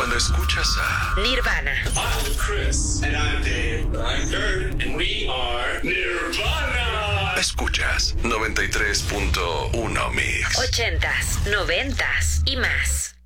cuando escuchas a Nirvana. I'm Chris. And I'm Dave. I'm Kurt. And we are Nirvana. escuchas 93.1 Mix. 80s, 90s y más.